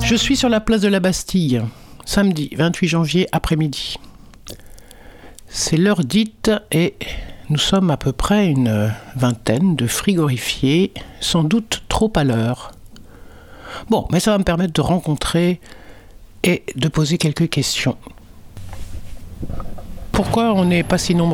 Je suis sur la place de la Bastille, samedi 28 janvier après-midi. C'est l'heure dite et nous sommes à peu près une vingtaine de frigorifiés, sans doute trop à l'heure. Bon, mais ça va me permettre de rencontrer et de poser quelques questions. Pourquoi on n'est pas si nombreux ?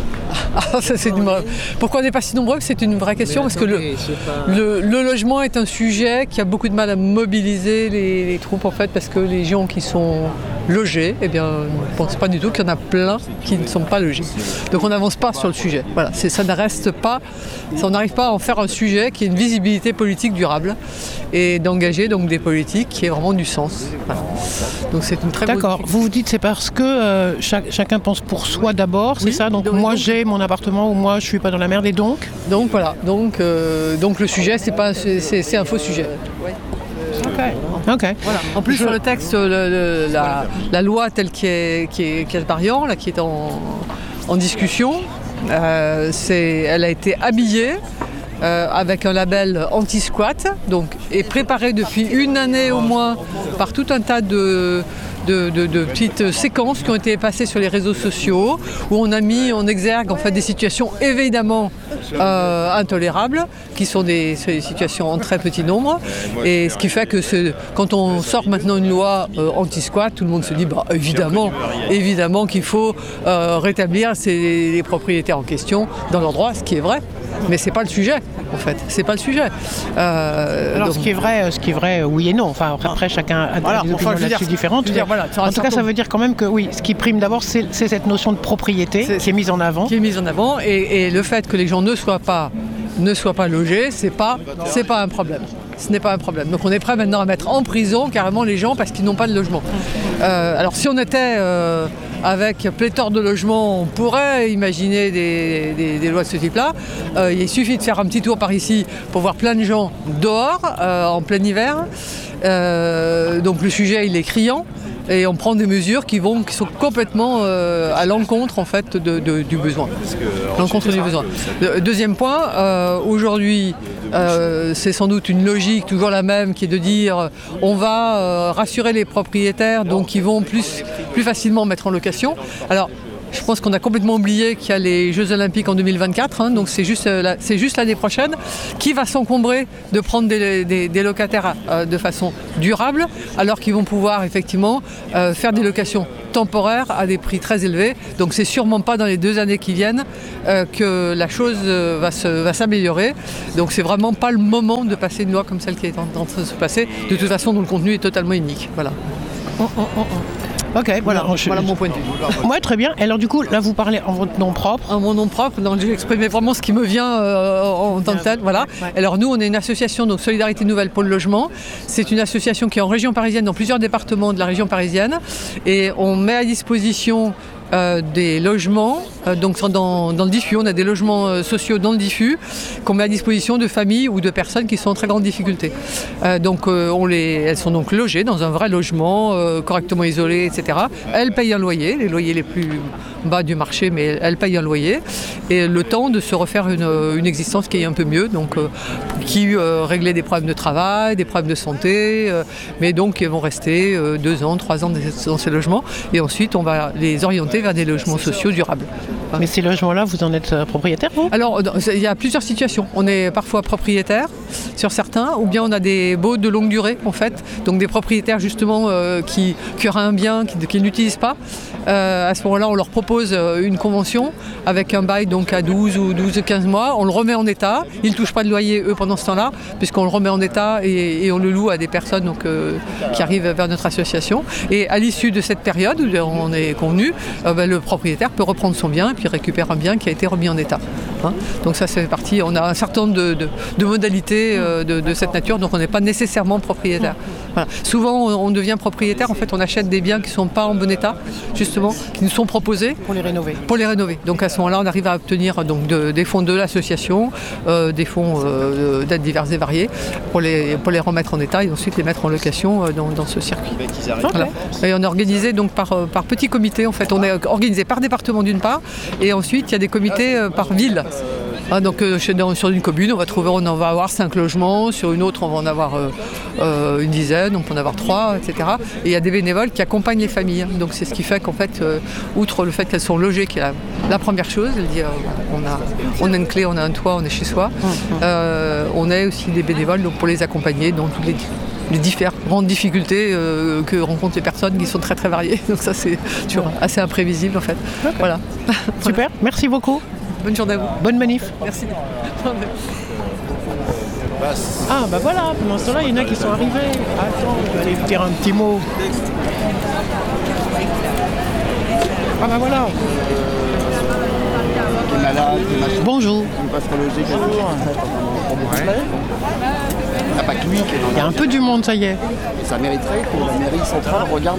Pourquoi on n'est pas si nombreux ? C'est une vraie question, parce que le logement est un sujet qui a beaucoup de mal à mobiliser les troupes, en fait, parce que les gens qui sont logés, eh bien, ne pensent pas du tout qu'il y en a plein qui ne sont pas logés. Donc on n'avance pas sur le sujet. Voilà, ça ne reste pas, on n'arrive pas à en faire un sujet qui ait une visibilité politique durable et d'engager donc des politiques qui aient vraiment du sens. Voilà. Donc c'est une très bonne. D'accord. Vous vous dites c'est parce que chacun pense pour soi d'abord, c'est ça ? Donc moi j'ai mon appartement ou moi je suis pas dans la merde et donc voilà. Donc le sujet c'est un faux sujet. Ouais. Ok. Voilà. En plus sur le texte, la loi telle qui est variant, là, qui est en discussion, elle a été habillée avec un label anti-squat, donc est préparée depuis une année au moins par tout un tas de petites séquences qui ont été passées sur les réseaux sociaux, où on a mis en exergue en fait des situations évidemment intolérables, qui sont des situations en très petit nombre, et ce qui fait que quand on sort maintenant une loi anti-squat, tout le monde se dit évidemment qu'il faut rétablir les propriétaires en question dans leur droit, ce qui est vrai. Mais c'est pas le sujet, en fait. C'est pas le sujet. Alors, ce qui est vrai, oui et non. Enfin, après, chacun a des opinions là-dessus différentes. En tout cas, ça veut dire quand même que oui, ce qui prime d'abord, c'est cette notion de propriété qui est mise en avant. Et le fait que les gens ne soient pas logés, c'est pas un problème. Ce n'est pas un problème. Donc on est prêt maintenant à mettre en prison carrément les gens parce qu'ils n'ont pas de logement. Alors si on était avec pléthore de logements, on pourrait imaginer des lois de ce type-là. Il suffit de faire un petit tour par ici pour voir plein de gens dehors, en plein hiver. Donc le sujet, il est criant. Et on prend des mesures qui sont complètement à l'encontre en fait du besoin. Deuxième point, aujourd'hui, c'est sans doute une logique toujours la même qui est de dire on va rassurer les propriétaires, donc ils vont plus facilement mettre en location. Alors, je pense qu'on a complètement oublié qu'il y a les Jeux Olympiques en 2024, donc c'est juste l'année prochaine, qui va s'encombrer de prendre des locataires de façon durable, alors qu'ils vont pouvoir effectivement faire des locations temporaires à des prix très élevés. Donc c'est sûrement pas dans les 2 années qui viennent que la chose va s'améliorer. Donc c'est vraiment pas le moment de passer une loi comme celle qui est en train de se passer, de toute façon dont le contenu est totalement unique. Voilà. Ok, voilà mon point de vue. Ouais, très bien. Et alors du coup, là, vous parlez en votre nom propre. En mon nom propre, donc j'ai exprimé vraiment ce qui me vient en tant que tel. Voilà. Ouais. Alors nous, on est une association, donc Solidarité Nouvelle Pôle Logement. C'est une association qui est en région parisienne, dans plusieurs départements de la région parisienne. Et on met à disposition des logements, donc dans le diffus, on a des logements sociaux dans le diffus qu'on met à disposition de familles ou de personnes qui sont en très grande difficulté. Elles sont donc logées dans un vrai logement, correctement isolé, etc. Elles payent un loyer, les loyers les plus bas du marché, mais elles payent un loyer, et le temps de se refaire une existence qui est un peu mieux, donc qui régler des problèmes de travail, des problèmes de santé, mais donc elles vont rester 2 ans, 3 ans dans ces logements, et ensuite on va les orienter vers des logements sociaux durables. Mais ces logements-là, vous en êtes propriétaire, vous ? Alors, il y a plusieurs situations. On est parfois propriétaire sur certains, ou bien on a des baux de longue durée, en fait. Donc des propriétaires, justement, qui auraient un bien qu'ils n'utilisent pas. À ce moment-là, on leur propose une convention avec un bail donc à 12 ou 15 mois. On le remet en état. Ils ne touchent pas de loyer, eux, pendant ce temps-là, puisqu'on le remet en état et on le loue à des personnes donc, qui arrivent vers notre association. Et à l'issue de cette période où on est convenu, le propriétaire peut reprendre son bien et puis récupère un bien qui a été remis en état. Donc ça fait partie, on a un certain nombre de modalités de cette nature, donc on n'est pas nécessairement propriétaire. Voilà. Souvent on devient propriétaire, en fait on achète des biens qui ne sont pas en bon état, justement, qui nous sont proposés. Pour les rénover. Donc à ce moment-là on arrive à obtenir donc, des fonds de l'association, des fonds d'aides diverses et variées, pour les remettre en état et ensuite les mettre en location dans ce circuit. Voilà. Et on est organisé donc par petits comités, en fait. On est organisé par département d'une part, et ensuite il y a des comités par ville. Donc sur une commune, on va avoir 5 logements, sur une autre on va en avoir une dizaine, on peut en avoir 3, etc. Et il y a des bénévoles qui accompagnent les familles. Donc c'est ce qui fait qu'en fait, outre le fait qu'elles sont logées, qui est la première chose, on a une clé, on a un toit, on est chez soi, on a aussi des bénévoles donc, pour les accompagner dans toutes les différentes difficultés que rencontrent les personnes qui sont très très variées. Donc ça c'est toujours assez imprévisible en fait. Okay. Voilà. Super, merci beaucoup. Bonne journée à vous. Bonne manif. Merci. Ah bah voilà, pendant ce temps-là, il y en a qui sont arrivés. Attends, je vais aller vous dire un petit mot. Ah bah voilà. Bonjour. Il y a un peu du monde, ça y est. Ça mériterait que la mairie centrale regarde.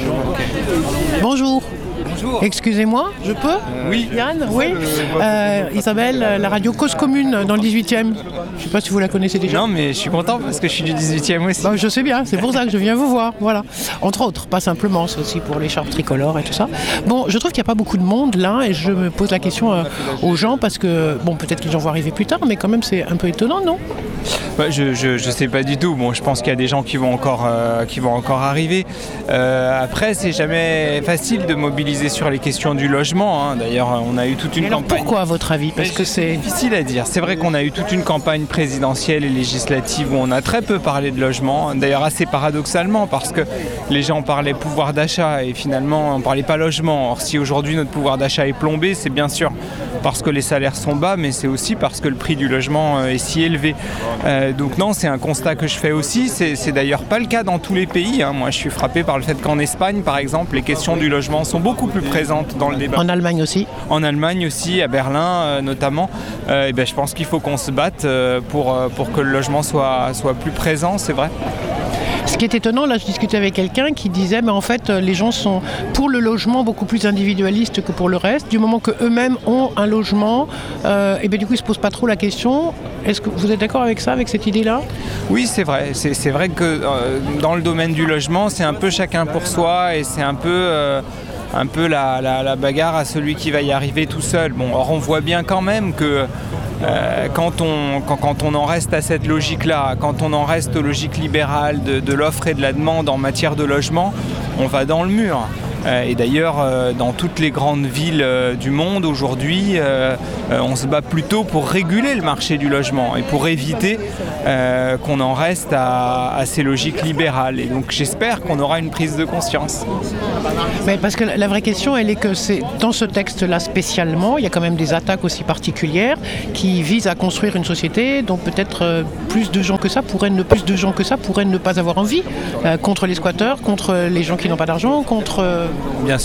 Bonjour. Bonjour. Excusez-moi, je peux Oui. Yann, oui. Isabelle, la radio Cause Commune dans le 18e. Je ne sais pas si vous la connaissez déjà. Non, mais je suis content parce que je suis du 18e aussi. Bah, je sais bien, c'est pour ça que je viens vous voir. Voilà. Entre autres, pas simplement, c'est aussi pour l'écharpe tricolore et tout ça. Bon, je trouve qu'il n'y a pas beaucoup de monde là et je me pose la question aux gens parce que, bon, peut-être qu'ils en vont arriver plus tard, mais quand même c'est un peu étonnant, non ? Ouais, je sais pas du tout. Bon, je pense qu'il y a des gens qui vont encore arriver. Après, c'est jamais facile de mobiliser sur les questions du logement. Hein. D'ailleurs, on a eu toute une campagne. Pourquoi, à votre avis ? Parce que c'est difficile à dire. C'est vrai qu'on a eu toute une campagne présidentielle et législative où on a très peu parlé de logement. D'ailleurs, assez paradoxalement, parce que les gens parlaient pouvoir d'achat et finalement, on parlait pas logement. Or, si aujourd'hui notre pouvoir d'achat est plombé, c'est bien sûr parce que les salaires sont bas, mais c'est aussi parce que le prix du logement est si élevé. Donc non, c'est un constat que je fais aussi. C'est d'ailleurs pas le cas dans tous les pays. Hein. Moi, je suis frappé par le fait qu'en Espagne, par exemple, les questions du logement sont beaucoup plus présentes dans le débat. En Allemagne aussi. En Allemagne aussi, à Berlin notamment. Je pense qu'il faut qu'on se batte pour que le logement soit plus présent, c'est vrai. Ce qui est étonnant, là je discutais avec quelqu'un qui disait mais en fait les gens sont pour le logement beaucoup plus individualistes que pour le reste. Du moment qu'eux-mêmes ont un logement, et bien du coup ils ne se posent pas trop la question. Est-ce que vous êtes d'accord avec ça, avec cette idée-là ? Oui, c'est vrai. C'est vrai que dans le domaine du logement, c'est un peu chacun pour soi et c'est un peu la bagarre à celui qui va y arriver tout seul. Bon, or on voit bien quand même que quand on en reste à cette logique-là, quand on en reste aux logiques libérales de l'offre et de la demande en matière de logement, on va dans le mur. Et d'ailleurs, dans toutes les grandes villes du monde aujourd'hui, on se bat plutôt pour réguler le marché du logement et pour éviter qu'on en reste à ces logiques libérales. Et donc j'espère qu'on aura une prise de conscience. Mais parce que la vraie question, elle est que c'est dans ce texte-là spécialement, il y a quand même des attaques aussi particulières qui visent à construire une société dont peut-être plus de gens que ça pourraient ne pas avoir envie, contre les squatteurs, contre les gens qui n'ont pas d'argent, contre... Bien